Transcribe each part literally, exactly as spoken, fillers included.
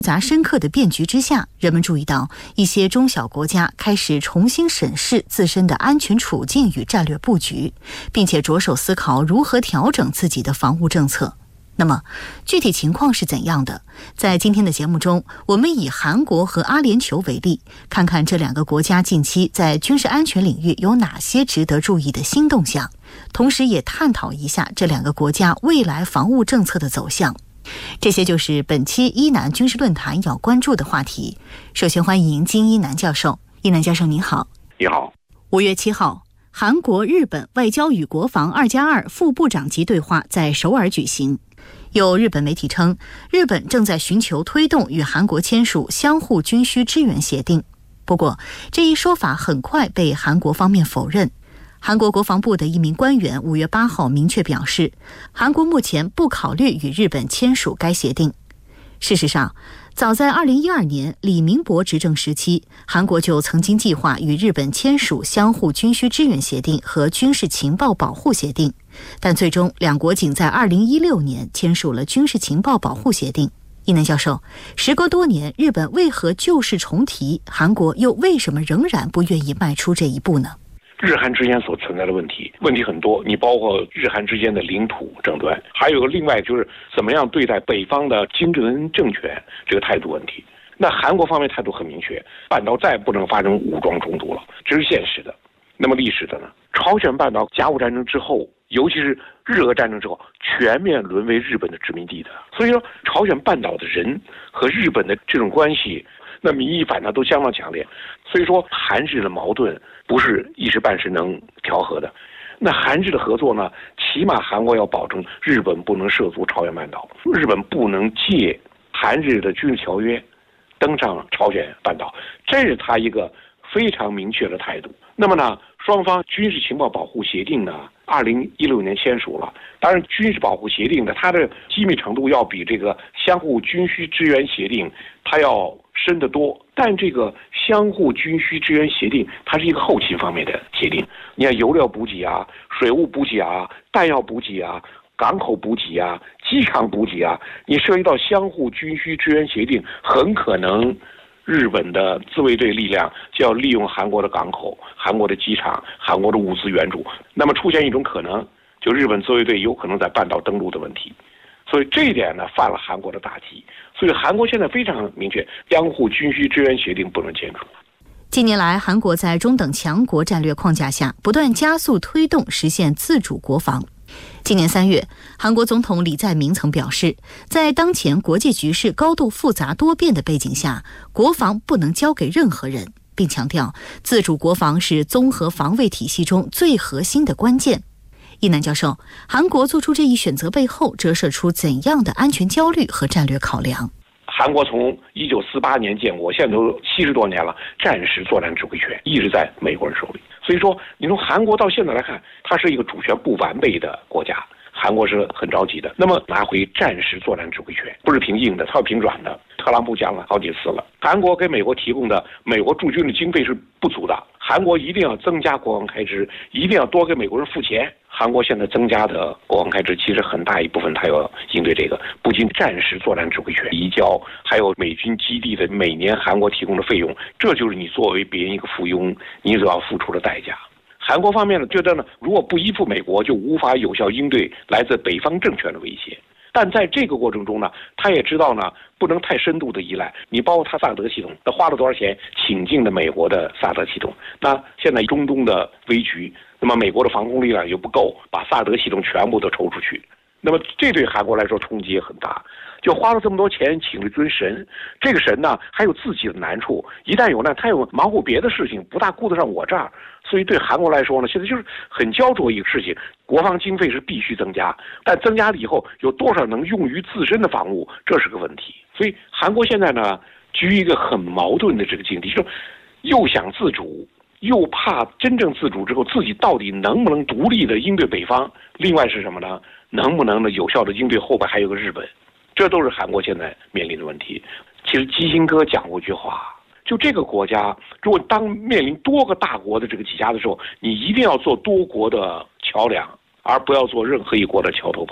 杂深刻的变局之下，人们注意到一些中小国家开始重新审视自身的安全处境与战略布局，并且着手思考如何调整自己的防务政策。那么具体情况是怎样的？在今天的节目中，我们以韩国和阿联酋为例，看看这两个国家近期在军事安全领域有哪些值得注意的新动向，同时也探讨一下这两个国家未来防务政策的走向。这些就是本期伊南军事论坛要关注的话题。首先欢迎金一南教授。一南教授您好。 你好。 五月七号，韩国、日本外交与国防二加二副部长级对话在首尔举行。有日本媒体称，日本正在寻求推动与韩国签署相互军需支援协定。不过，这一说法很快被韩国方面否认。韩国国防部的一名官员五月八号明确表示，韩国目前不考虑与日本签署该协定。事实上，早在二零一二年李明博执政时期，韩国就曾经计划与日本签署相互军需支援协定和军事情报保护协定，但最终两国仅在二零一六年签署了军事情报保护协定。一南教授，时隔多年，日本为何旧事重提？韩国又为什么仍然不愿意迈出这一步呢？ 日韩之间所存在的问题，问题很多，你包括日韩之间的领土争端，还有另外就是怎么样对待北方的金正恩政权这个态度问题。那韩国方面态度很明确，半岛再不能发生武装冲突了，这是现实的。那么历史的呢？朝鲜半岛甲午战争之后，尤其是日俄战争之后，全面沦为日本的殖民地的。所以说，朝鲜半岛的人和日本的这种关系，那民意反弹都相当强烈。所以说，韩日的矛盾不是一时半时能调和的。那韩日的合作呢，起码韩国要保证日本不能涉足朝鲜半岛，日本不能借韩日的军事条约登上朝鲜半岛，这是他一个非常明确的态度。那么呢，双方军事情报保护协定呢，二零一六年签署了。当然，军事保护协定呢，它的机密程度要比这个相互军需支援协定它要深得多。但这个相互军需支援协定，它是一个后勤方面的协定。你看，油料补给啊、水务补给啊、弹药补给啊、港口补给啊、机场补给啊，你涉及到相互军需支援协定，很可能日本的自卫队力量就要利用韩国的港口、韩国的机场、韩国的物资援助。那么出现一种可能，就日本自卫队有可能在半岛登陆的问题。所以这一点呢，犯了韩国的大忌。所以韩国现在非常明确，相互军需支援协定不能签署。 近年来，韩国在中等强国战略框架下，不断加速推动实现自主国防。今年三月，韩国总统李在明曾表示，在当前国际局势高度复杂多变的背景下，国防不能交给任何人，并强调自主国防是综合防卫体系中最核心的关键。一南教授，韩国做出这一选择背后折射出怎样的安全焦虑和战略考量？ 韩国从一九四八年建国，现在都七十多年了，战时作战指挥权一直在美国人手里。所以说，你从韩国到现在来看，它是一个主权不完备的国家，韩国是很着急的。那么拿回战时作战指挥权，不是凭硬的，它要凭软的。特朗普讲了好几次了，韩国给美国提供的美国驻军的经费是不足的，韩国一定要增加国防开支，一定要多给美国人付钱。韩国现在增加的国防开支，其实很大一部分它要应对这个，不仅战时作战指挥权移交，还有美军基地的每年韩国提供的费用，这就是你作为别人一个附庸，你所要付出的代价。韩国方面呢，觉得呢，如果不依附美国，就无法有效应对来自北方政权的威胁。但在这个过程中呢，他也知道呢，不能太深度的依赖。你包括他萨德系统，他花了多少钱请进的美国的萨德系统？那现在中东的危局，那么美国的防空力量又不够，把萨德系统全部都抽出去。那么这对韩国来说冲击也很大，就花了这么多钱请了尊神，这个神呢还有自己的难处，一旦有难，他又忙活别的事情，不大顾得上我这儿。所以对韩国来说呢，现在就是很焦灼一个事情，国防经费是必须增加，但增加了以后有多少能用于自身的防务，这是个问题。所以韩国现在呢居于一个很矛盾的这个境地，就是又想自主，又怕真正自主之后自己到底能不能独立的应对北方，另外是什么呢？能不能呢有效的应对后边还有个日本，这都是韩国现在面临的问题。其实基辛格讲过一句话，就这个国家如果当面临多个大国的这个挤压的时候，你一定要做多国的桥梁，而不要做任何一国的桥头堡。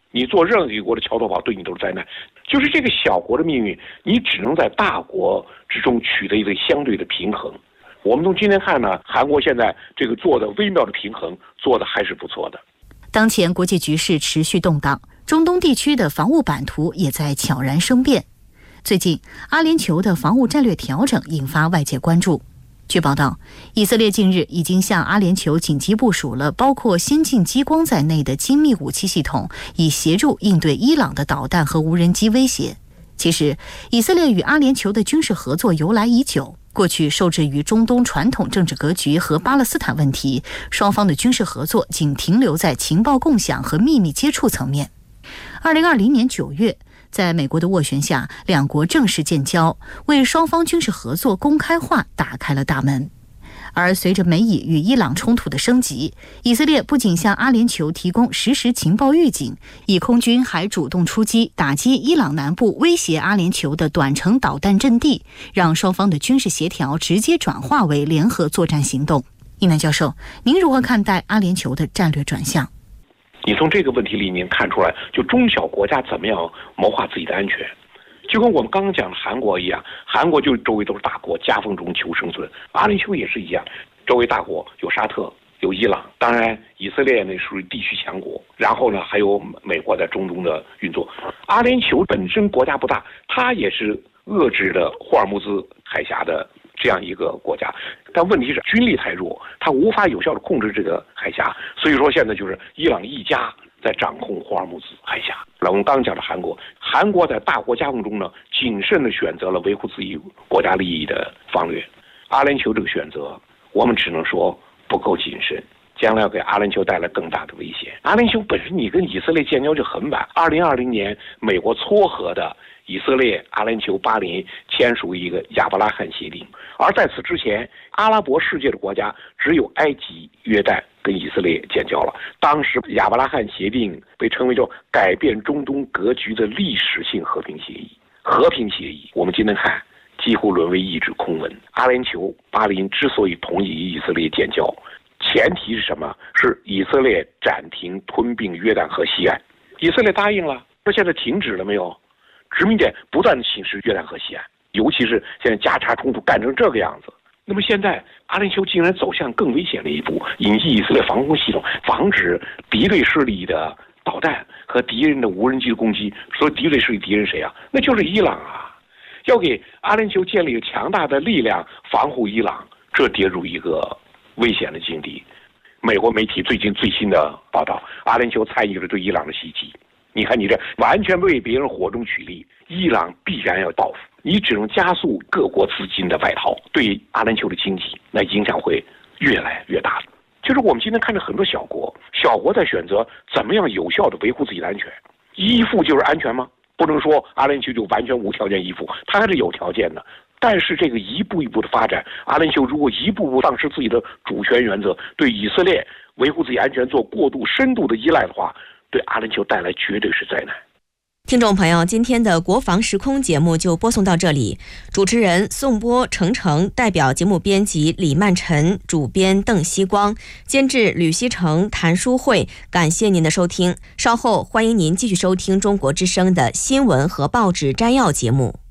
你做任何一国的桥头堡对你都是灾难。就是这个小国的命运，你只能在大国之中取得一个相对的平衡。我们从今天看呢，韩国现在这个做的微妙的平衡，做的还是不错的。 当前国际局势持续动荡，中东地区的防务版图也在悄然生变。最近，阿联酋的防务战略调整引发外界关注。据报道，以色列近日已经向阿联酋紧急部署了包括先进激光在内的精密武器系统，以协助应对伊朗的导弹和无人机威胁。其实，以色列与阿联酋的军事合作由来已久，过去受制于中东传统政治格局和巴勒斯坦问题，双方的军事合作仅停留在情报共享和秘密接触层面。二零二零年九月，在美国的斡旋下，两国正式建交，为双方军事合作公开化打开了大门。而随着美以与伊朗冲突的升级，以色列不仅向阿联酋提供实时情报预警，以空军还主动出击打击伊朗南部威胁阿联酋的短程导弹阵地，让双方的军事协调直接转化为联合作战行动。一楠教授，您如何看待阿联酋的战略转向？ 你从这个问题里面看出来，就中小国家怎么样谋划自己的安全。就跟我们刚刚讲的韩国一样，韩国就周围都是大国，夹缝中求生存。阿联酋也是一样，周围大国有沙特，有伊朗，当然以色列呢属于地区强国，然后呢还有美国在中东的运作。阿联酋本身国家不大，它也是遏制了霍尔木兹海峡的这样一个国家，但问题是军力太弱，它无法有效的控制这个海峡，所以说现在就是伊朗一家在掌控霍尔木兹海峡。那我们刚讲的韩国，韩国在大国夹缝中呢，谨慎的选择了维护自己国家利益的方略。阿联酋这个选择，我们只能说不够谨慎，将来要给阿联酋带来更大的危险。阿联酋本身你跟以色列建交就很晚，二零二零年美国撮合的以色列、阿联酋、巴林签署一个亚伯拉罕协定，而在此之前，阿拉伯世界的国家只有埃及、约旦跟以色列建交了。当时亚伯拉罕协定被称为叫改变中东格局的历史性和平协议。和平协议，我们今天看几乎沦为一纸空文。阿联酋、巴林之所以同意与以色列建交，前提是什么？是以色列暂停吞并约旦河西岸。以色列答应了，那现在停止了没有？殖民点不断的侵蚀约旦河西岸，尤其是现在加沙冲突干成这个样子。那么现在阿联酋竟然走向更危险的一步，引进以色列防空系统，防止敌对势力的导弹和敌人的无人机的攻击。所以敌对势力敌人谁啊？那就是伊朗啊！要给阿联酋建立强大的力量防护伊朗，这跌入一个危险的境地。美国媒体最近最新的报道，阿联酋参与了对伊朗的袭击。你看你这完全为别人火中取栗，伊朗必然要报复，你只能加速各国资金的外逃，对阿联酋的经济那影响会越来越大。就是我们今天看着很多小国，小国在选择怎么样有效的维护自己的安全，依附就是安全吗？不能说阿联酋就完全无条件依附，它还是有条件的。但是这个一步一步的发展，阿联酋如果一步步丧失自己的主权原则，对以色列维护自己安全做过度深度的依赖的话，对阿联酋带来绝对是灾难。 听众朋友，今天的国防时空节目就播送到这里，主持人宋波、程程，代表节目编辑李曼晨，主编邓希光，监制吕希成、谭淑慧，感谢您的收听。稍后欢迎您继续收听中国之声的新闻和报纸摘要节目。